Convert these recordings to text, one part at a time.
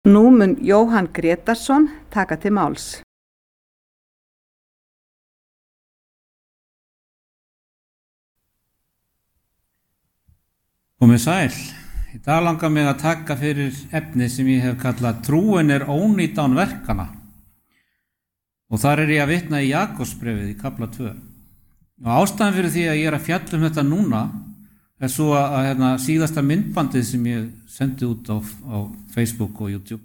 Nú mun Jóhann Grétarsson taka til máls. Komið sæl. Í dag langar mig að taka fyrir efni sem ég hef kallað Trúin ónýt án verkana. Og þar ég að vitna í Jakobsbréfið í kafla 2. Og ástæðan fyrir því að ég að fjalla þetta núna svo að síðasta myndbandið sem ég sendi út á Facebook og YouTube.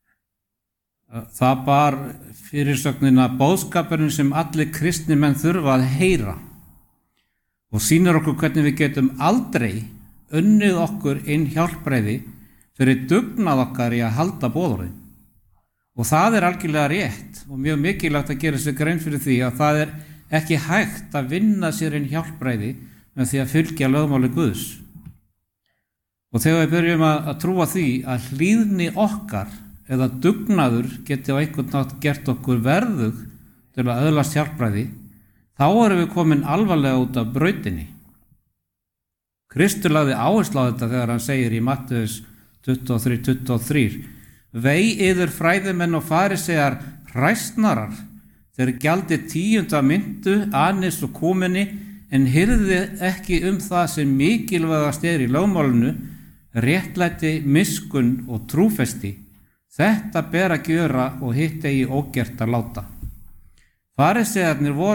Það bar fyrirsögnina boðskapurinn sem allir kristnir menn þurfa að heyra og sýnir okkur hvernig við getum aldrei unnið okkur inn hjálpræði fyrir dugnað okkar í að halda boðorðin. Og það algjörlega rétt og mjög mikilvægt að gera sér grein fyrir því að það ekki hægt að vinna sér inn hjálpræði með því að fylgja lögmáli Guðs. Og þegar við byrjum að trúa því að hlýðni okkar eða dugnaður geti á einhvern nátt gert okkur verðug til að öðlast hjálpræði, þá erum við komin alvarlega út af brautinni. Kristur lagði áherslu á þetta þegar hann segir í Mattheus 23:23: Vei yður fræðimenn og farisear hræsnarar, þeir gjaldið 10 myntu, anis og kúmeni, en hirðið ekki það sem mikilvægast í lögmálinu, réttlæti, miskunn og trúfesti. Þetta ber að gjöra og hitt eigi ógert að láta. Farisearnir voru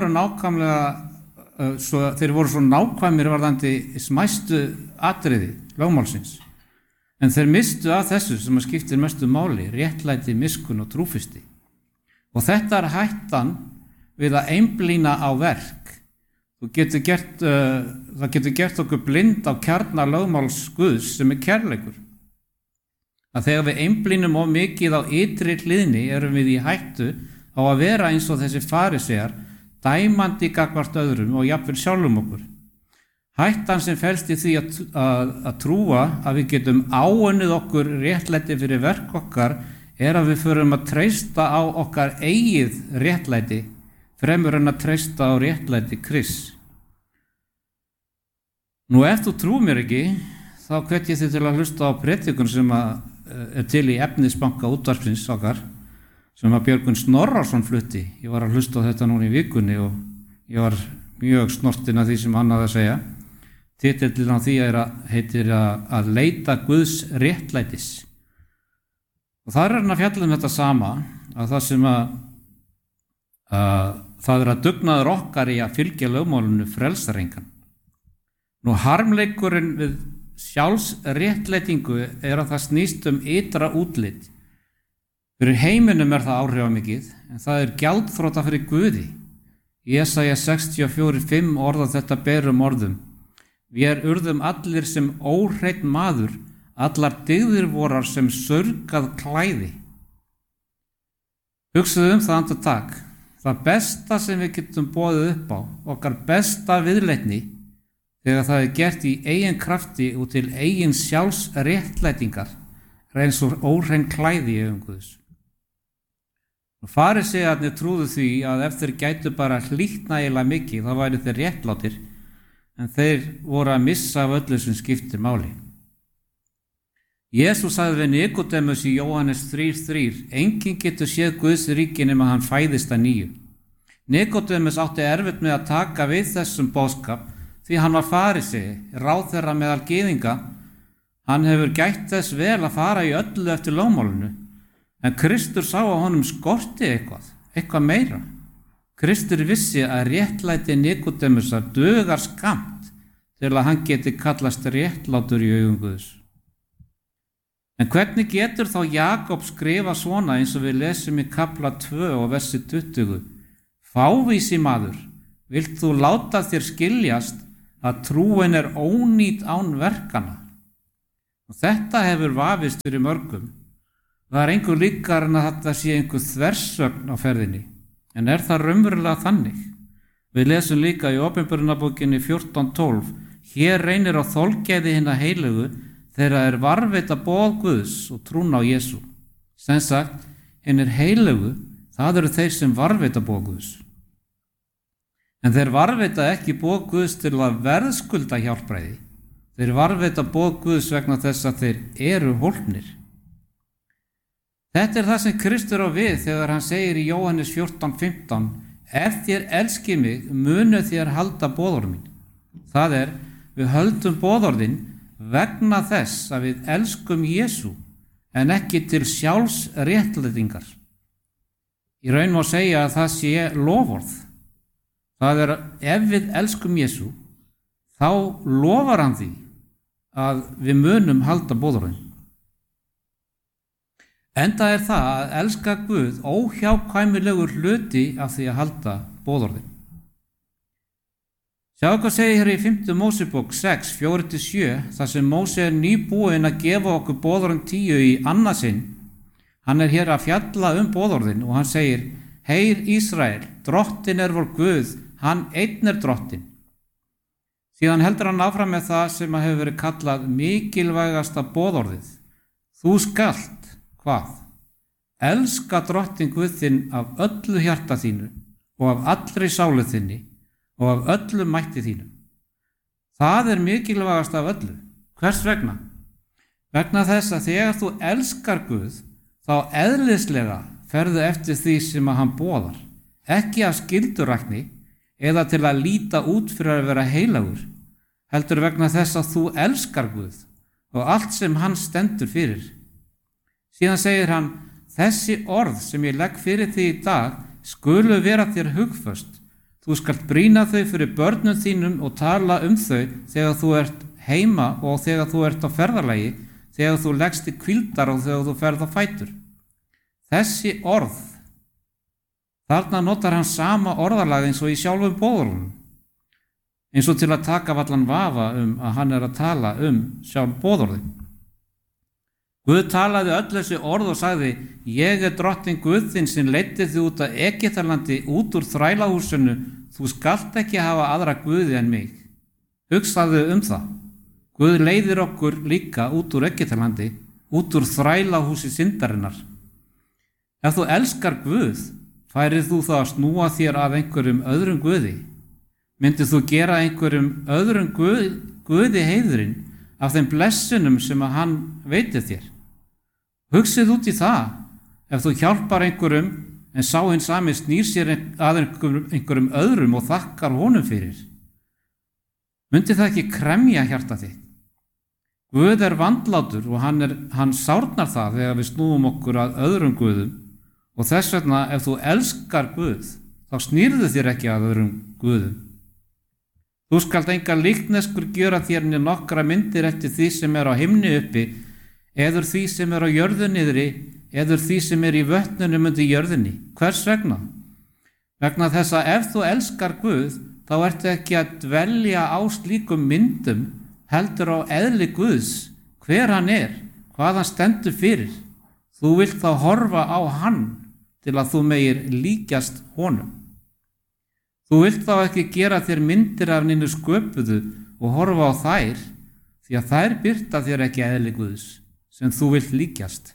þeir voru svo nákvæmir varðandi smæstu atriði lögmálsins. En þeir mistu af þessu sem skiptir mestu máli, réttlæti, miskunn og trúfesti. Og þetta hættan við að einblína á verk. Það getur gert okkur blind á kjarna lögmáls Guðs sem kærleikur. Að þegar við einblínum of mikið á ytri hliðni erum við í hættu á að vera eins og þessi farisear, dæmandi gagnvart öðrum og jafnvel sjálfum okkur. Hættan sem felst í því að trúa að við getum áunnið okkur réttlæti fyrir verk okkar að við förum að treysta á okkar eigið réttlæti fremur en að treysta á réttlæti Krists. Nú ef þú trúir mér ekki, þá hvet ég þig til að hlusta á predikun sem til í efnisbanka útvarpsins okkar, sem Björgvin Snorrason flutti. Ég var að hlusta á þetta núna í vikunni og ég var mjög snortinn af því sem hann hafði að segja. Titillinn á því heitir að leita Guðs réttlætis. Og þar hann að fjalla þetta sama, að það sem það að dugnaður okkar í að fylgja lögmálinu frelsar engan. Nú harmleikurinn við sjálfsréttlætingu að það snýst ytra útlit. Fyrir heiminum það áhrifamikið, en það gjaldþrota fyrir Guði. Jesaja 64:5 orðar þetta berum orðum: Vér urðum allir sem óhreinn maður, allar dygðir vorar sem saurgað klæði. Hugsaðu það andartak. Það besta sem við getum boðið upp á, okkar besta viðleitni, þegar það gert í eigin krafti og til eigin sjálfsréttlætingar, eins og óhrein klæði í augum Guðs. Farisearnir trúðu því að ef þeir gætu bara hlýtt nægilega mikið, þá væru þeir réttlátir, en þeir voru að missa af öllu sem skiptir máli. Jesús sagði við Nikodémus í Jóhannes 3:3: Enginn getur séð Guðs ríki nema hann fæðist að nýju. Nikodémus átti erfitt með að taka við þessum boðskap því hann var farisei, ráðherra meðal gyðinga. Hann hefur gætt þess vel að fara í öllu eftir lögmálinu, en Kristur sá að honum skorti eitthvað meira. Kristur vissi að réttlæti Nikodémusar dugar skammt til að hann geti kallast réttlátur í augum Guðs. En hvernig getur þá Jakob skrifa svona eins og við lesum í kafla 2 og versi 20? Fávísi maður, vilt þú láta þér skiljast að trúin ónýt án verkana? Og þetta hefur vafist fyrir mörgum. Það einhver líkar en að þetta sé einhver þversögn á ferðinni. En það raunverulega þannig? Við lesum líka í Opinberunarbókinni 14:12: Hér reynir á þolgæði hinna heilögu þegar varðveita boð Guðs og trún á Jesú. Sem sagt, hinir heilögu, það eru þeir sem varðveita boð Guðs. En þeir varðveita ekki boð Guðs til að verðskulda hjálpræði. Þeir varðveita boð Guðs vegna þess að þeir eru hólpnir. Þetta er það sem Kristur á við þegar hann segir í Jóhannes 14:15: Ef þér elskið mig, munu þér halda boðorð mín. Það er, við höldum boðorðin vegna þess að við elskum Jesú, en ekki til sjálfsréttlætingar. Í raun má segja að það sé loforð. Það er, ef við elskum Jesú, þá lofar hann því að við munum halda boðorðin. Enda er það að elska Guð óhjákvæmilegur hluti af því að halda boðorðin. Sjáðu hvað segir hér í 5. Mósebók 6, 4-7, þar sem Móse er nýbúinn að gefa okkur boðorðin 10 í annað sinn. Hann er hér að fjalla boðorðin og hann segir: Heyr Ísrael, drottin er vor Guð, hann einn er drottin. Síðan heldur hann áfram með það sem hefur verið kallað mikilvægasta boðorðið. Þú skalt, hvað? Elska drottin Guð þinn af öllu hjarta þínu og af allri sálu þinni og af öllu mætti þínum. Það er mikilvægast af öllu. Hvers vegna? Vegna þess að þegar þú elskar Guð, þá eðlislega ferðu eftir því sem að hann boðar, ekki af skyldurækni eða til að líta út fyrir að vera heilagur, heldur vegna þess að þú elskar Guð og allt sem hann stendur fyrir. Síðan segir hann: Þessi orð sem ég legg fyrir þig í dag skulu vera þér hugföst. Þú skalt brýna þau fyrir börnum þínum og tala þau þegar þú ert heima og þegar þú ert á ferðalagi, þegar þú leggst í hvíldar og þegar þú ferð á fætur. Þessi orð, þarna notar hann sama orðalag eins og í sjálfum boðorðunum, eins og til að taka af allan vafa að hann er að tala sjálf boðorðin. Guð talaði öll þessi orð og sagði: Ég er drottin Guð þinn sem leiddi þig út af Egyptalandi, út úr þrælahúsinu. Þú skalt ekki hafa aðra guði en mig. Hugsaðu það. Guð leiðir okkur líka út úr Egyptalandi, út úr þrælahúsi syndarinnar. Ef þú elskar Guð, færið þú þá að snúa þér að einhverjum öðrum guði? Myndið þú gera einhverjum öðrum guði heiðurinn af þeim blessunum sem að hann veitir þér? Hugsið út í það. Ef þú hjálpar einhverjum en sá hinn sami snýr sér að einhverjum öðrum og þakkar honum fyrir, myndi það ekki kremja hjarta þitt? Guð er vandlátur og hann sárnar það þegar við snúum okkur að öðrum guðum, og þess vegna ef þú elskar Guð, þá snýrðu þér ekki að öðrum guðum. Þú skalt enga líkneskur gjöra þér né nokkra myndir eftir því sem er á himni uppi, eður því sem er á jörðu niðri, eður því sem er í vötnunum undir jörðinni. Hvers vegna? Vegna þess að ef þú elskar Guð, þá ertu ekki að dvelja á slíkum myndum, heldur á eðli Guðs, hver hann er, hvað hann stendur fyrir. Þú vilt þá horfa á hann til að þú megir líkjast honum. Þú vilt þá ekki gera þér myndir af neinu sköpuðu og horfa á þær, því að þær birta þér ekki eðli Guðs, sem þú vilt líkjast.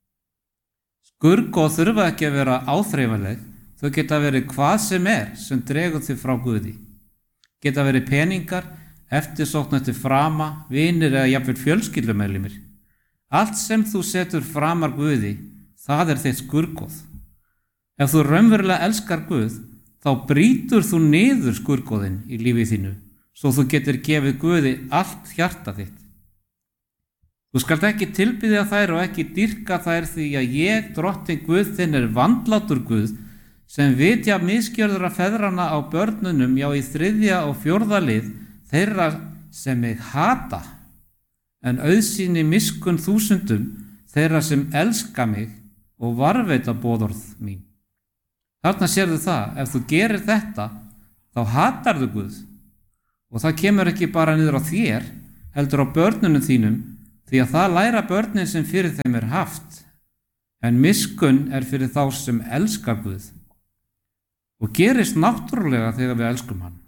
Skurðgoð þurfa ekki að vera áþreifanleg, þau geta verið hvað sem dregur þig frá Guði. Geta verið peningar, eftirsókn eftir frama, vinir eða jafnvel fjölskyldumeðlimir. Allt sem þú setur framar Guði, það er þitt skurðgoð. Ef þú raunverulega elskar Guð, þá brýtur þú niður skurðgoðin í lífi þínu, svo þú getur gefið Guði allt hjarta þitt. Þú skalt ekki tilbiðja þær og ekki dýrka þær, því að ég, drottin Guð þinn, er vandlátur Guð, sem vitja misgjörðra feðrana á börnunum, já í 3. og 4. lið, þeirra sem mig hata, en auðsýni miskunn þúsundum þeirra sem elska mig og varðveita boðorð mín. Þarna sérðu það, ef þú gerir þetta, þá hatarðu Guð, og það kemur ekki bara niður á þér, heldur á börnunum þínum, því að það læra börnin sem fyrir þeim er haft, en miskunn er fyrir þá sem elskar Guð, og gerist náttúrulega þegar við elskum hann.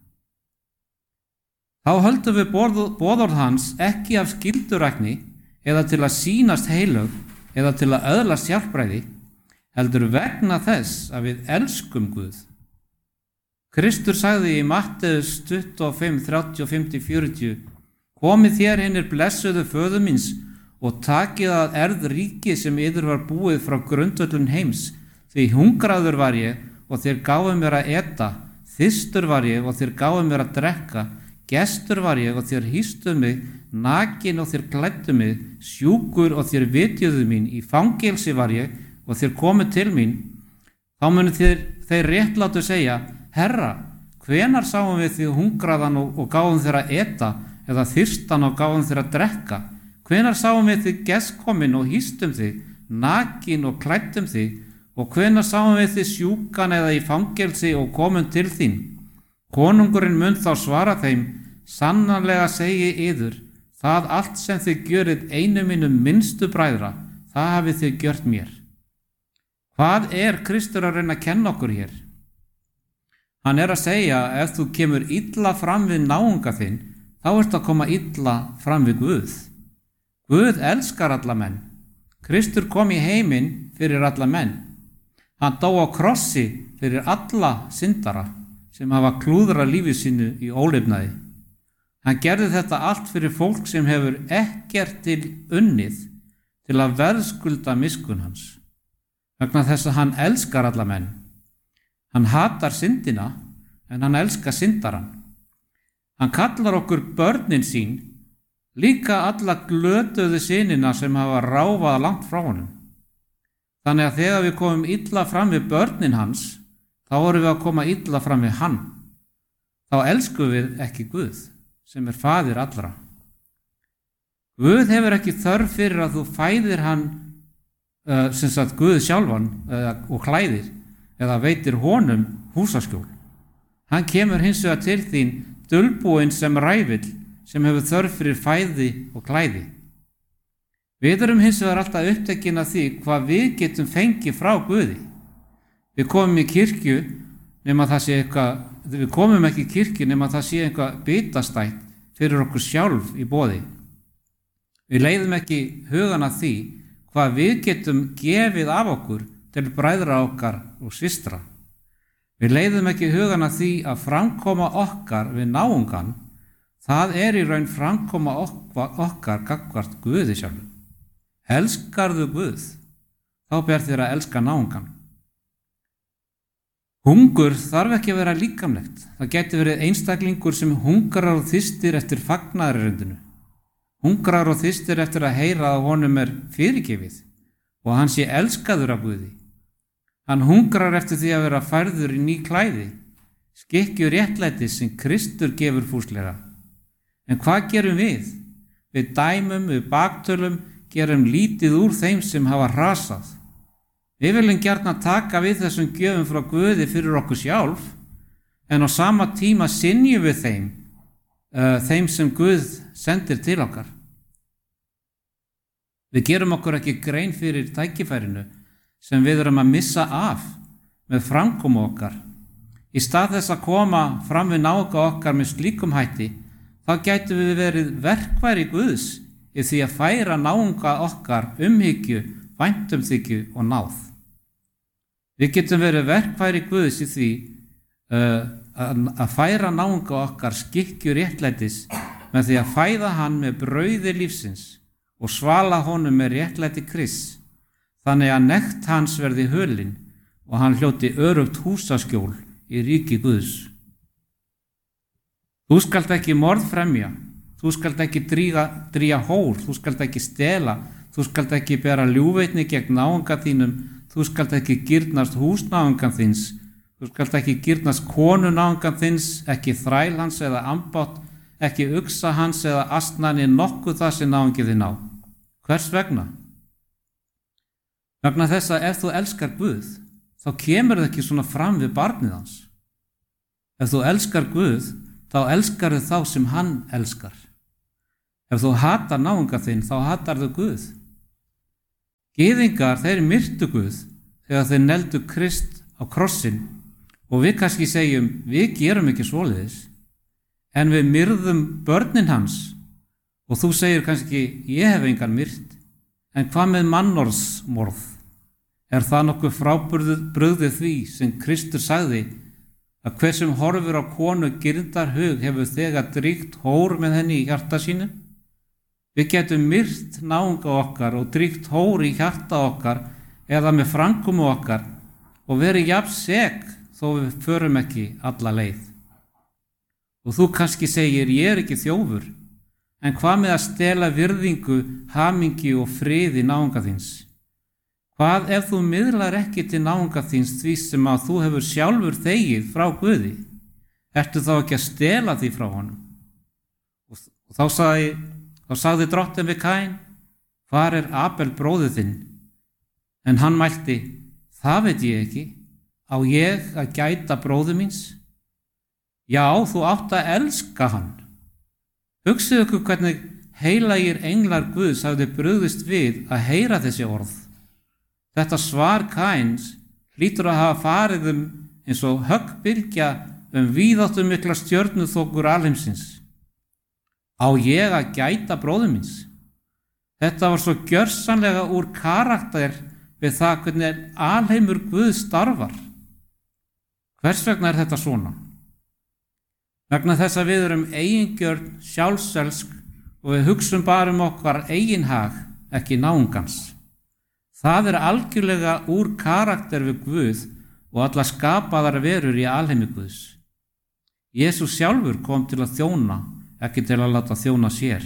Þá höldum við boðorð hans ekki af skyldurækni eða til að sýnast heilög eða til að öðlast hjálpræði, heldur vegna þess að við elskum Guð. Kristur sagði í Matteus 25, 35-40: Komið þér hinir blessuðu föður míns og takið að erð ríkið sem yður var búið frá grundvöllum heims, því hungraður var ég og þér gáfu mér að eta, þyrstur var ég og þér gáfu mér að drekka, gestur var ég og þér hýstu mig, nakin og þér klæddu mig, sjúkur og þér vitjuðu mín, í fangelsi var ég og þér komu til mín. Þá munu þeir réttlátu segja, Herra, hvenær sáum við þig hungraðan og gáfum þér að eta, eða þyrstan og gáfum þér að drekka? Hvenær sáum við þig gestkomin og hýstum þig, nakin og klæddum þig, og hvenær sáum við þig sjúkan eða í fangelsi og komum til þín? Konungurinn mun þá svara þeim, sannarlega segi yður, það allt sem þið gjörið einu mínum minnstu bræðra, það hafið þið gjört mér. Hvað Kristur að reyna að kenna okkur hér? Hann að segja, ef þú kemur illa fram við náunga þinn, þá ertu að koma illa fram við Guð. Guð elskar alla menn. Kristur kom í heiminn fyrir alla menn. Hann dó á krossi fyrir alla syndara sem hafa klúðrað lífi sínu í ólifnaði. Hann gerði þetta allt fyrir fólk sem hefur ekkert til unnið til að verðskulda miskunn hans. Vegna þess að hann elskar alla menn. Hann hatar syndina, en hann elskar syndaran. Hann kallar okkur börnin sín, líka alla glötuðu synina sem hafa ráfað langt frá honum. Þannig að þegar við komum illa fram við börnin hans, þá vorum við að koma illa fram við hann. Þá elskum við ekki Guð, sem faðir allra. Guð hefur ekki þörf fyrir að þú fæðir hann, sem sagt Guð sjálfan og klæðir, eða veitir honum húsaskjól. Hann kemur hins vegar til þín dulbúinn sem ræfill, sem hefur þörf fyrir fæði og klæði. Við erum hins vegar alltaf upptekin af því hvað við getum fengið frá Guði. Við komum í kirkju nema það sé eitthvað, við komum ekki í kirkju nema það sé eitthvað bitastætt fyrir okkur sjálf í boði. Við leiðum ekki hugan að því hvað við getum gefið af okkur til bræðra okkar og systra. Við leiðum ekki hugan að því að framkoma okkar við náungan, það í raun framkoma okkar gagnvart Guði sjálfum. Elskarðu Guð, þá ber þér að elska náungan. Hungur þarf ekki að vera líkamlegt. Það gæti verið einstaklingur sem hungrar og þyrstir eftir fagnaðarerindinu. Hungrar og þyrstir eftir að heyra að honum fyrirgefið og hann sé elskaður af Guði. Hann hungrar eftir því að vera færður í ný klæði, skikkju réttlætis sem Kristur gefur fúslega. En hvað gerum við? Við dæmum, við baktölum, gerum lítið úr þeim sem hafa hrasað. Við viljum gjarna taka við þessum gjöfum frá Guði fyrir okkur sjálf, en á sama tíma synjum við þeim sem Guð sendir til okkar. Við gerum okkur ekki grein fyrir tækifærinu sem við erum að missa af með framkomu okkar. Í stað þess að koma fram við náunga okkar með slíkum hætti, þá gætum við verið verkfæri Guðs í því að færa náunga okkar umhyggju, væntumþykju og náð. Við getum verið verkfæri Guðs í því að færa náunga okkar skikkju réttlætis með því að fæða hann með brauði lífsins og svala honum með réttlæti Krists, þannig að nekt hans verði hölin og hann hljóti örugt húsaskjól í ríki Guðs. Þú skalt ekki morð fremja, þú skalt ekki dríga hór, þú skalt ekki stela, þú skalt ekki bera ljúfeitni gegn náunga þínum, þú skalt ekki girnast hús náungan þins, þú skalt ekki girnast konu náungan þins, ekki þræl hans eða ambátt, ekki uxa hans eða asnani nokkuð það sem náungi þinn á. Hvers vegna? Vegna þess að ef þú elskar Guð, þá kemur það ekki svona fram við barnið hans. Ef þú elskar Guð, þá elskar þau þá sem hann elskar. Ef þú hatar náunga þinn, þá hatar þau Guð. Gyðingar, þeir myrtu Guð þegar þeir neldu Krist á krossin og við kannski segjum, við gerum ekki svoleiðis, en við myrðum börnin hans og þú segir kannski, ég hef engan myrt, en hvað með mannorðsmorð? Það nokkuð frábrugðið því sem Kristur sagði að hver sem horfir á konu girndar hug hefur þegar dríkt hór með henni í hjarta sínu? Við getum myrt náunga okkar og dríkt hór í hjarta okkar eða með framkomu okkar og verið jafn sek þó við förum ekki alla leið. Og þú kannski segir, ég ekki þjófur, en hvað með að stela virðingu, hamingju og friði náunga þíns? Hvað ef þú miðlar ekki til náunga þíns því sem að þú hefur sjálfur þegið frá Guði? Ertu þá ekki að stela því frá honum? Og þá sagði drottinn við Kain, hvar er Abel bróðir þinn? En hann mælti, það veit ég ekki, á ég að gæta bróður míns? Já, þú átt að elska hann. Hugsið ykkur hvernig heilagir englar Guðs hafði brugðist við að heyra þessi orð. Þetta svar Kains hlýtur að hafa farið eins og höggbylgja víðáttumikla stjörnuþokur alheimsins. Á ég að gæta bróður míns? Þetta var svo gjörsamlega úr karakter við það hvernig alheimur Guðs starfar. Hvers vegna er þetta svona? Vegna þess að við erum eigingjörn, sjálfselsk og við hugsum bara okkar eigin hag, ekki náungans. Það er algjörlega úr karakter við Guð og alla skapaðar verur í alheimi Guðs. Jesús sjálfur kom til að þjóna, ekki til að láta þjóna sér.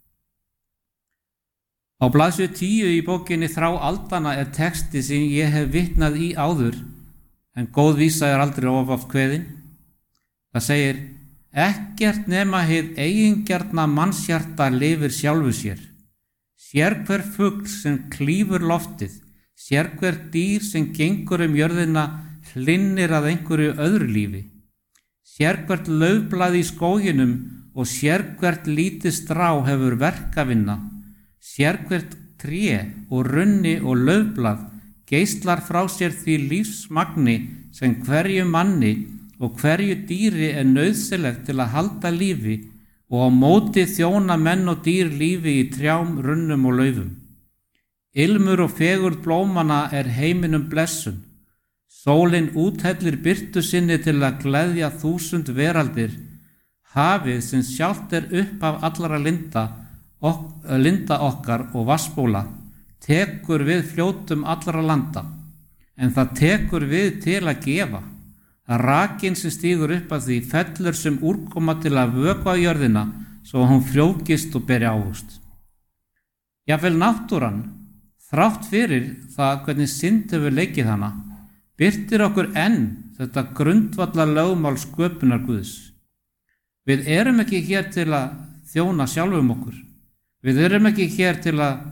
Á blaðsíðu 10 í bókinni Þrá aldanna er texti sem ég hef vitnað í áður, en góð vísa er aldrei oft kveðin. Það segir, ekkert nema hið eigingjarna mannshjarta lifir sjálfu sér. Sérhver fugl sem klífur loftið, sérhver dýr sem gengur jörðina hlynnir að einhverju öðru lífi. Sérhvert laufblað í skóginum og sérhvert lítið strá hefur verkavinna. Sérhvert tré og runni og laufblað geislar frá sér því lífsmagni sem hverju manni og hverju dýri er nauðsynlegt til að halda lífi og á móti þjóna menn og dýr lífi í trjám, runnum og laufum. Ilmur og fegurð blómanna er heiminum blessun. Sólin úthellir birtu sinni til að gleðja 1000 veraldir. Hafið sem sjálft er upphaf allra linda okkar og vatnsbóla tekur við fljótum allra landa, en það tekur við til að gefa. Að rakinn sem stígur upp að því fellur sem úrkoma til að vökva jörðina svo að hún frjókist og beri ávöxt. Jafnvel náttúran, þrátt fyrir það hvernig synd hefur leikið hana, birtir okkur enn þetta grundvallar lögmál sköpunar Guðs. Við erum ekki hér til að þjóna sjálfum okkur. Við erum hér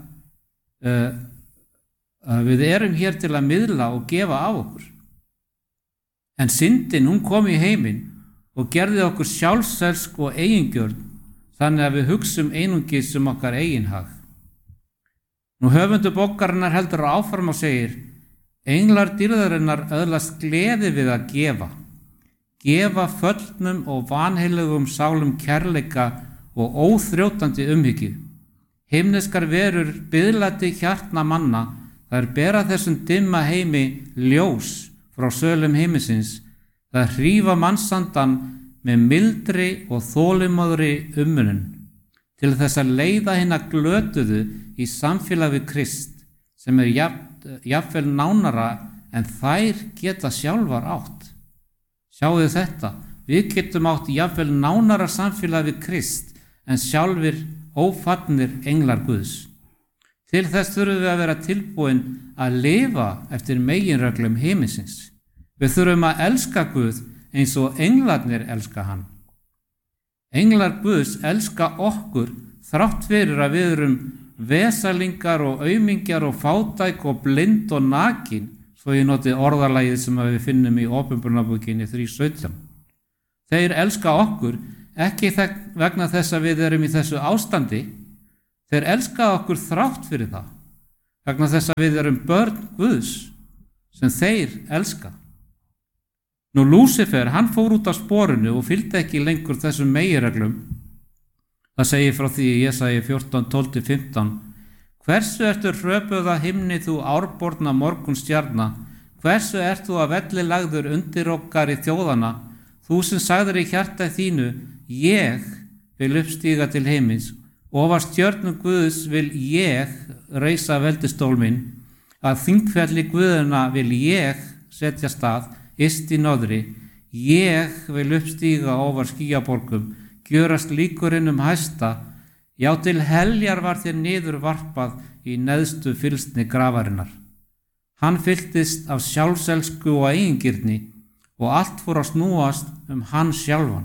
til að miðla og gefa af okkur. En syndin, hún kom í heiminn og gerði okkur sjálfselsk og eigingjörn, þannig að við hugsum einungis okkar eigin hag. Nú höfundur bókarinnar heldur áfram og segir, englar dýrðarinnar öðlast gleði við að gefa föllnum og vanheilugum sálum kærleika og óþrjótandi umhyggju. Himneskar verur biðlati hjartna manna, þær bera þessum dimma heimi ljós frá sölum heimisins, það hrífa mannsandan með mildri og þolinmóðri umönnun til þess að leiða hina glötuðu í samfélag við Krist sem jafnvel nánara en þær geta sjálfar átt. Sjáðu þetta, við getum átt jafnvel nánara samfélag við Krist en sjálfir ófallnir englar Guðs. Til þess þurfum við að vera tilbúin að lifa eftir meginreglum heimisins. Við þurfum að elska Guð eins og englarnir elska hann. Englar Guðs elska okkur þrátt fyrir að við erum vesalingar og aumingjar og fátæk og blind og nakin, svo ég noti orðalagið sem við finnum í Opinberunarbókinni 3:17. Þeir elska okkur ekki vegna þess að við erum í þessu ástandi, þeir elska okkur þrátt fyrir það, vegna þess að við erum börn Guðs sem þeir elska. Nú Lúsifer, hann fór út af sporinu og fylgdi ekki lengur þessum meginreglum. Það segir frá því í Jesaja 14:12-15. Hversu ertu hröpuð að himni þú árborna morgunstjarna? Hversu ert þú að velli lagður undir okkar í þjóðana? Þú sem sagðir í hjarta þínu, ég vil uppstíga til heimins Ofar stjörnum Guðs vil ég reisa veldistól minn, að þingfjalli Guðuna vil ég setja stað, yst í norðri. Ég vil uppstíga ofar skýjaborgum, gjörast líkurinn hæsta. Já, til heljar var þér niður varpað í neðstu fylsni grafarinnar. Hann fylltist af sjálfselsku og eigingirni og allt fór að snúast hann sjálfan.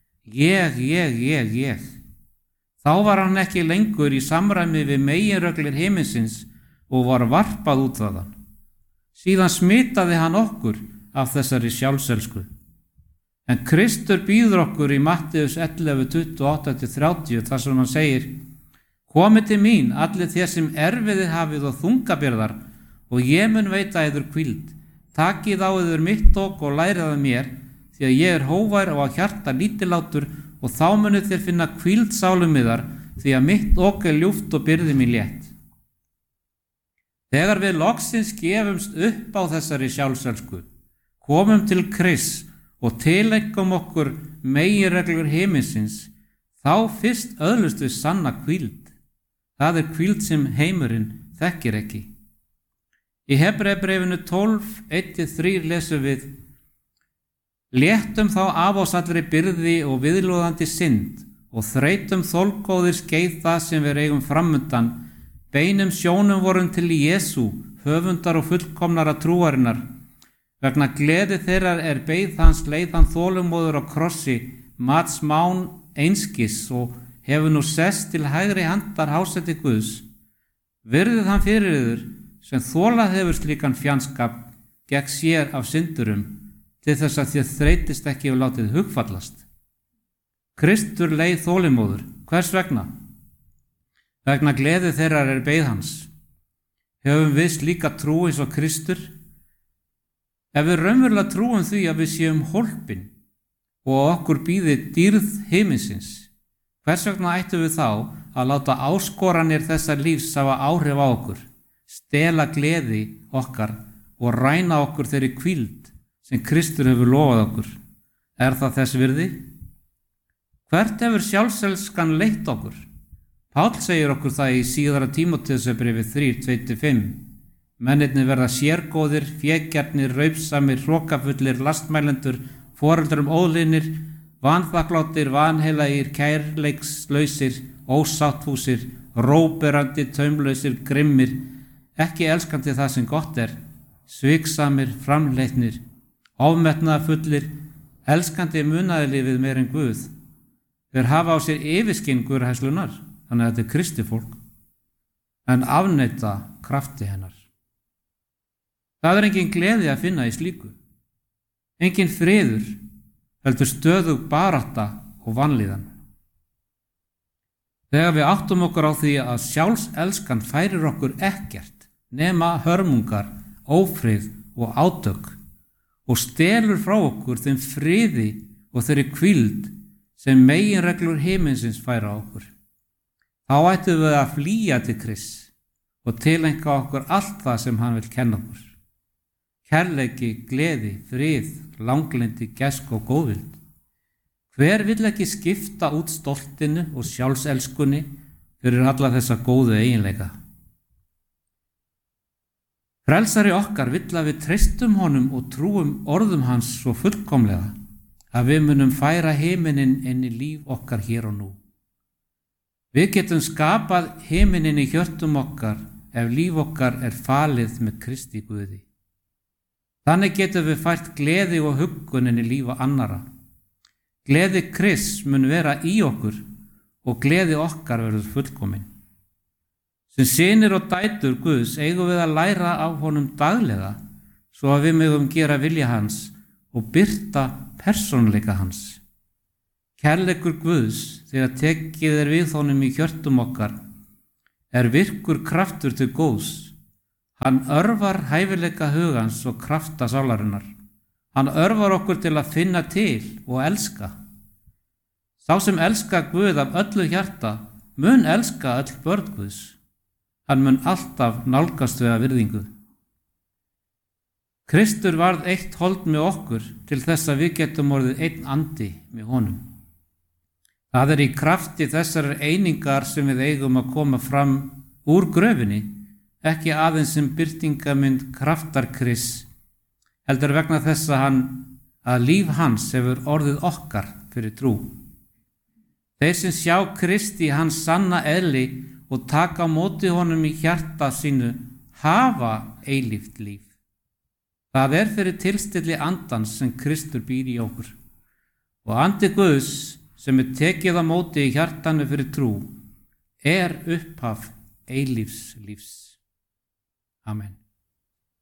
Ég. Þá var hann ekki lengur í samræmi við meginreglur himinsins og var varpað út þaðan. Síðan smitaði hann okkur af þessari sjálfselsku. En Kristur býður okkur í Matteus 11:28-30 þar sem hann segir: Komið til mín, allir þér sem erfiðið hafið og þungabyrðar, og ég mun veita yður hvíld. Takið á yður mitt ok og lærið af mér, því að ég hógvær og að hjarta lítillátur, og þá munið þér finna hvíld sálum yðar, því að mitt ok ljúft og byrði mín létt. Þegar við loksins gefumst upp á þessari sjálfselsku, komum til Krists og tilengum okkur meginreglur himinsins, þá fyrst öðlust við sanna hvíld. Það hvíld sem heimurinn þekkir ekki. Í Hebreabréfinu 12:1-3 lesum við: Léttum þá af oss allri byrði og viðlóðandi synd og þreytum þolgóðir skeið það sem við eigum framundan. Beinum sjónum vorum til Jesú, höfundar og fullkomnara trúarinnar. Vegna gleði þeirra beið hans leið hann þolumóður á krossi, mat smán einskis og hefur nú sest til hægri handar hásæti Guðs. Virðið hann fyrir yður sem þolað hefur slíkan fjandskap gegn sér af syndurum, til þess að þér þreytist ekki og látið hugfallast. Kristur leið þolimóður. Hvers vegna? Vegna gleði þeirra beið hans. Höfum við slíka trú eins og Kristur? Ef við raunverulega trúum því að við séum hólpin og okkur bíði dýrð himinsins, hvers vegna ættum við þá að láta áskoranir þessa lífs hafa áhrif á okkur, stela gleði okkar og ræna okkur þeirri hvíld sem Kristur hefur lofað okkur? Er það þess virði? Hvert hefur sjálfselskan leitt okkur? Páll segir okkur það í síðara Tímóteusarbréfi 3:2-5. Mennirnir verða sérgóðir, fégjarnir, raupsamir, hrokafullir, lastmælendur, foreldrum óðlinir, vanþakklátir, vanheilagir, kærleikslausir, ósáttfúsir, róberandi, taumlausir, grimmir, ekki elskandi það sem gott er, sviksamir, framleitnir, ofmetnaðarfullir, elskandi munaðarlífið meir en Guð. Þeir hafa á sér yfirskinn guðræðslunar, þannig að þetta er kristið en afneita krafti hennar. Það engin gleði að finna í slíku. Engin friður, heldur stöðug barátta og vanlíðan. Þegar við áttum okkur á því að sjálfselskan færir okkur ekkert nema hörmungar, ófrið og átök og stelur frá okkur þeim friði og þeirri hvíld sem meginreglur himinsins færa okkur, þá ættum við að flýja til Krists og tileinka okkur allt það sem hann vil kenna okkur. Kærleiki, gleði, frið, langlindi, gæsku og góðvild. Hver vill ekki skipta út stoltinu og sjálfselskunni fyrir alla þessa góðu eiginleika? Frelsari okkar vill að við treystum honum og trúum orðum hans svo fullkomlega að við munum færa himininn inn í líf okkar hér og nú. Við getum skapað himininn í hjörtum okkar ef líf okkar falið með Kristi Guði. Þannig getum við fært gleði og huggun inn í lífa annara. Gleði Krists mun vera í okkur og gleði okkar verður fullkomin. Sem synir og dætur Guðs eigum við að læra af honum daglega svo að við megum gera vilja hans og birta persónuleika hans. Kærleikur Guðs þegar tekið við honum í hjörtum okkar virkur kraftur til góðs. Hann örvar hæfileika hugans og krafta sálarinnar. Hann örvar okkur til að finna til og elska. Sá sem elska Guð af öllu hjarta mun elska öll börn Guðs. Hann mun alltaf nálgast við að virðingu. Kristur varð eitt hold með okkur til þess að við getum orðið einn andi með honum. Það í krafti þessar einingar sem við eigum að koma fram úr gröfinni, ekki aðeins sem birtingamynd kraftarkrists, heldur vegna þess að líf hans hefur orðið okkar fyrir trú. Þeir sem sjá Krist í hans sanna eðli og taka á móti honum í hjarta sínu hafa eilíft líf. Það fyrir tilstilli andans sem Kristur býr í okkur. Og andi Guðs sem tekið á móti í hjartanu fyrir trú upphaf eilífs lífs. Amen.